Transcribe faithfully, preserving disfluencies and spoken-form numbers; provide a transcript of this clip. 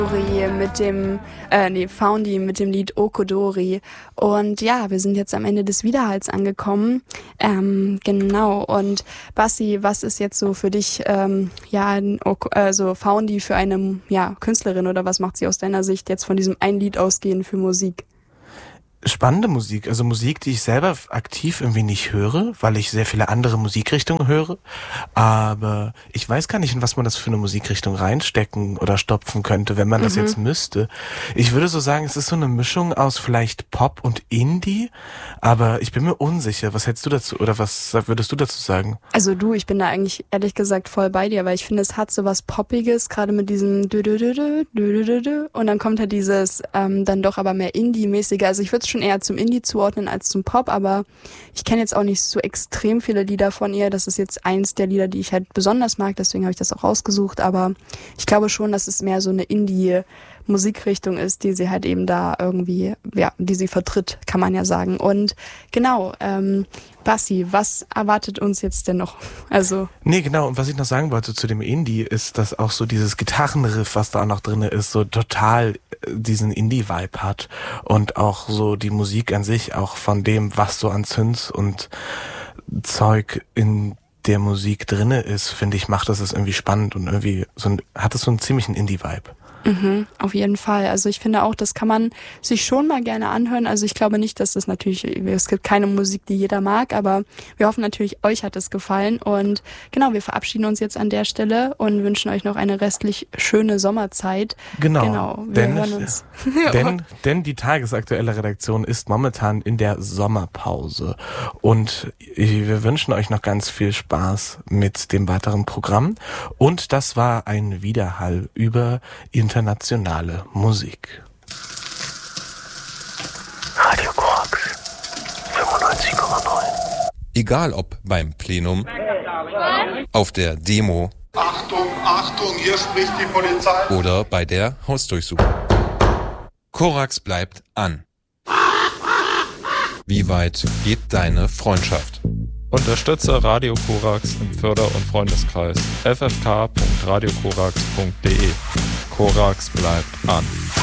mit dem, äh, nee, Foundy mit dem Lied Okodori. Und ja, wir sind jetzt am Ende des Widerhalls angekommen. Ähm, genau. Und Bassi, was ist jetzt so für dich, ähm, ja, also Foundy für eine, ja, Künstlerin oder was macht sie aus deiner Sicht jetzt von diesem ein Lied ausgehend für Musik? Spannende Musik, also Musik, die ich selber aktiv irgendwie nicht höre, weil ich sehr viele andere Musikrichtungen höre, aber ich weiß gar nicht, in was man das für eine Musikrichtung reinstecken oder stopfen könnte, wenn man mhm. das jetzt müsste. Ich würde so sagen, es ist so eine Mischung aus vielleicht Pop und Indie, aber ich bin mir unsicher. Was hältst du dazu oder was würdest du dazu sagen? Also du, ich bin da eigentlich ehrlich gesagt voll bei dir, weil ich finde, es hat so was Poppiges, gerade mit diesem dü dü dü dü dü dü dü und dann kommt halt dieses ähm, dann doch aber mehr Indie-mäßige, also ich würde schon eher zum Indie zuordnen als zum Pop, aber ich kenne jetzt auch nicht so extrem viele Lieder von ihr. Das ist jetzt eins der Lieder, die ich halt besonders mag, deswegen habe ich das auch rausgesucht, aber ich glaube schon, dass es mehr so eine Indie-Musikrichtung ist, die sie halt eben da irgendwie, ja, die sie vertritt, kann man ja sagen. Und genau, ähm, Bassi, was erwartet uns jetzt denn noch? Also Nee, genau, und was ich noch sagen wollte zu dem Indie, ist, dass auch so dieses Gitarrenriff, was da auch noch drin ist, so total diesen Indie-Vibe hat und auch so die Musik an sich, auch von dem, was so an Synths und Zeug in der Musik drinne ist, finde ich, macht das es irgendwie spannend und irgendwie so ein, hat es so einen ziemlichen Indie-Vibe. Mhm, auf jeden Fall. Also ich finde auch, das kann man sich schon mal gerne anhören. Also ich glaube nicht, dass das natürlich, es gibt keine Musik, die jeder mag, aber wir hoffen natürlich, euch hat es gefallen. Und genau, wir verabschieden uns jetzt an der Stelle und wünschen euch noch eine restlich schöne Sommerzeit. Genau, genau wir denn, hören uns. denn, denn die tagesaktuelle Redaktion ist momentan in der Sommerpause. Und wir wünschen euch noch ganz viel Spaß mit dem weiteren Programm. Und das war ein Widerhall über internationale Musik. Radio Korax fünfundneunzig Komma neun. Egal ob beim Plenum, auf der Demo, Achtung, Achtung, hier spricht die Polizei, oder bei der Hausdurchsuchung. Korax bleibt an. Wie weit geht deine Freundschaft? Unterstütze Radio Korax im Förder- und Freundeskreis f f k punkt radio korax punkt d e. Korax bleibt an.